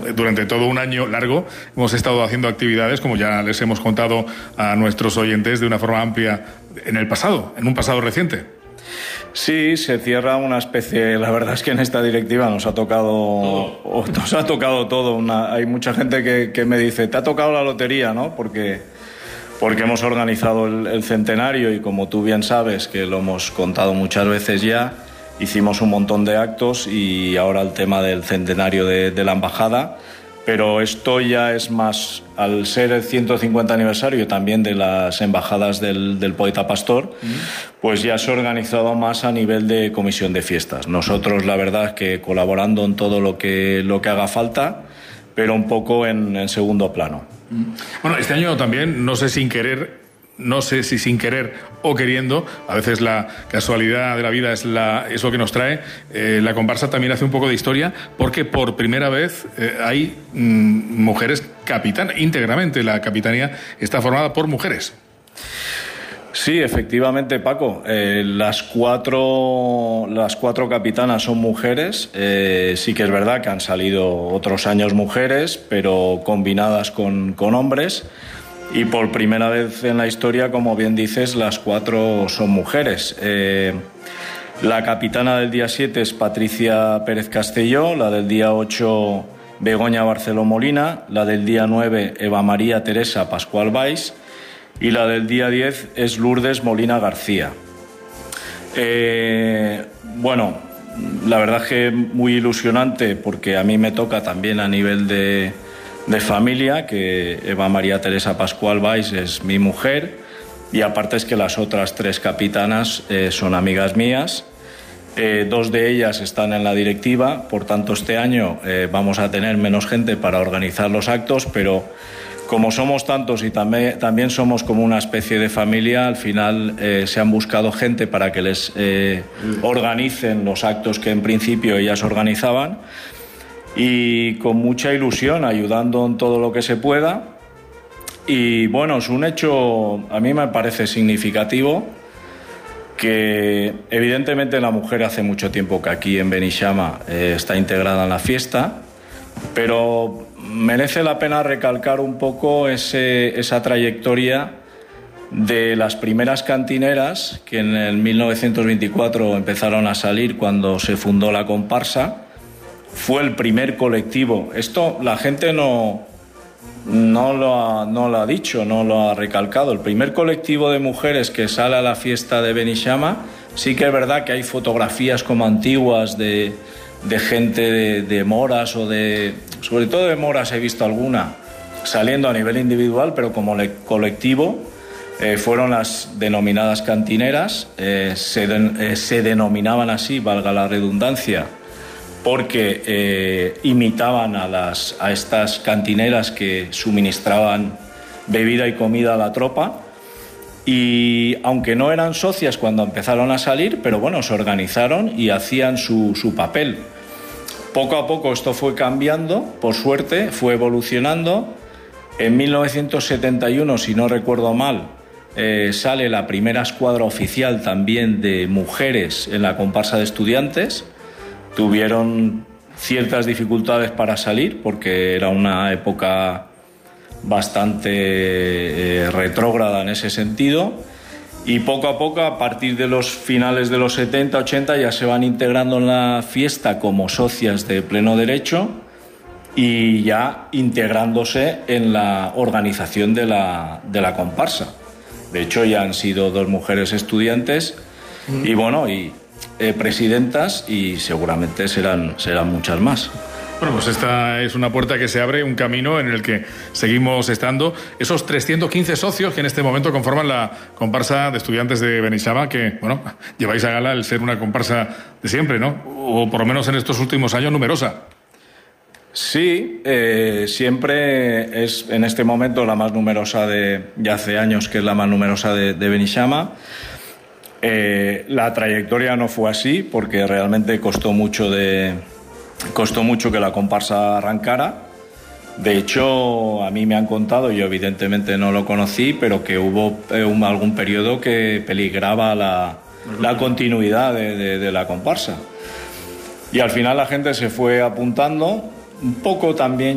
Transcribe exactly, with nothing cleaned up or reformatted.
durante todo un año largo hemos estado haciendo actividades, como ya les hemos contado a nuestros oyentes, de una forma amplia en el pasado, en un pasado reciente. Sí, se cierra una especie, la verdad es que en esta directiva nos ha tocado todo. Nos ha tocado todo. Una, hay mucha gente que, que me dice, te ha tocado la lotería, ¿no? Porque, porque hemos organizado el, el centenario y como tú bien sabes, que lo hemos contado muchas veces ya, hicimos un montón de actos y ahora el tema del centenario de, de la embajada. Pero esto ya es más, al ser el ciento cincuenta aniversario también de las embajadas del, del poeta Pastor, mm. pues ya se ha organizado más a nivel de comisión de fiestas. Nosotros, la verdad, es que colaborando en todo lo que, lo que haga falta, pero un poco en, en segundo plano. Mm. Bueno, este año también, no sé sin querer... No sé si sin querer o queriendo, a veces la casualidad de la vida es, la, es lo que nos trae, eh, la comparsa también hace un poco de historia, porque por primera vez eh, hay mm, mujeres capitanas, íntegramente la capitanía está formada por mujeres. Sí, efectivamente, Paco. Eh, las cuatro las cuatro capitanas son mujeres. Eh, sí que es verdad que han salido otros años mujeres, pero combinadas con, con hombres. Y por primera vez en la historia, como bien dices, las cuatro son mujeres. Eh, la capitana del día siete es Patricia Pérez Castelló, la del día ocho Begoña Barceló Molina, la del día nueve Eva María Teresa Pascual Valls y la del día diez es Lourdes Molina García. Eh, bueno, la verdad es que muy ilusionante porque a mí me toca también a nivel de... de familia, que Eva María Teresa Pascual Valls es mi mujer y aparte es que las otras tres capitanas eh, son amigas mías. Eh, dos de ellas están en la directiva, por tanto este año eh, vamos a tener menos gente para organizar los actos, pero como somos tantos y también, también somos como una especie de familia, al final eh, se han buscado gente para que les eh, organicen los actos que en principio ellas organizaban. Y con mucha ilusión, ayudando en todo lo que se pueda. Y bueno, es un hecho, a mí me parece significativo, que evidentemente la mujer hace mucho tiempo que aquí en Benixama eh, está integrada en la fiesta, pero merece la pena recalcar un poco ese, esa trayectoria de las primeras cantineras que en el mil novecientos veinticuatro empezaron a salir cuando se fundó la comparsa. Fue el primer colectivo. Esto la gente no, no, lo ha, no lo ha dicho, no lo ha recalcado. El primer colectivo de mujeres que sale a la fiesta de Benixama, sí que es verdad que hay fotografías como antiguas de, de gente de, de moras o de... Sobre todo de moras he visto alguna saliendo a nivel individual, pero como colectivo eh, fueron las denominadas cantineras. Eh, se, de, eh, se denominaban así, valga la redundancia, porque eh, imitaban a, las, a estas cantineras que suministraban bebida y comida a la tropa y aunque no eran socias cuando empezaron a salir, pero bueno, se organizaron y hacían su, su papel. Poco a poco esto fue cambiando, por suerte, fue evolucionando. En mil novecientos setenta y uno, si no recuerdo mal, eh, sale la primera escuadra oficial también de mujeres en la comparsa de estudiantes. Tuvieron ciertas dificultades para salir porque era una época bastante eh, retrógrada en ese sentido y poco a poco, a partir de los finales de los setenta, ochenta, ya se van integrando en la fiesta como socias de pleno derecho y ya integrándose en la organización de la, de la comparsa. De hecho, ya han sido dos mujeres estudiantes mm. y bueno, y Eh, presidentas y seguramente serán, serán muchas más. Bueno, pues esta es una puerta que se abre, un camino en el que seguimos estando. Esos trescientos quince socios que en este momento conforman la comparsa de estudiantes de Benixama, que, bueno, lleváis a gala el ser una comparsa de siempre, ¿no? O por lo menos en estos últimos años numerosa. Sí, eh, siempre es en este momento la más numerosa de, ya hace años que es la más numerosa de, de Benixama. Eh, la trayectoria no fue así porque realmente costó mucho de costó mucho que la comparsa arrancara. De hecho, a mí me han contado, yo evidentemente no lo conocí, pero que hubo eh, un, algún periodo que peligraba la, la continuidad de, de, de la comparsa. Y al final la gente se fue apuntando un poco también